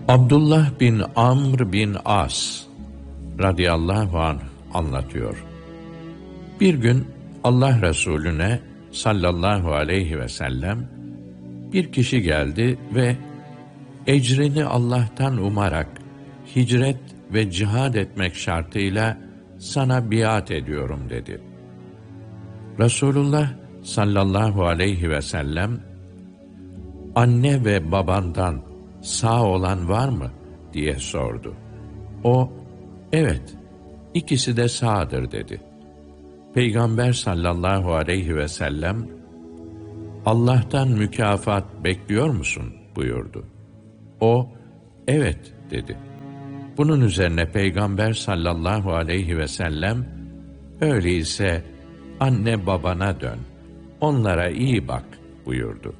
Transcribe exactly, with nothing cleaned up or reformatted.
Abdullah bin Amr bin As radıyallahu anh anlatıyor. Bir gün Allah Resulüne sallallahu aleyhi ve sellem bir kişi geldi ve ecrini Allah'tan umarak hicret ve cihad etmek şartıyla sana biat ediyorum dedi. Resulullah sallallahu aleyhi ve sellem, anne ve babandan sağ olan var mı diye sordu. O, evet, ikisi de sağdır dedi. Peygamber sallallahu aleyhi ve sellem, Allah'tan mükafat bekliyor musun buyurdu. O, evet dedi. Bunun üzerine Peygamber sallallahu aleyhi ve sellem, öyleyse anne babana dön, onlara iyi bak buyurdu.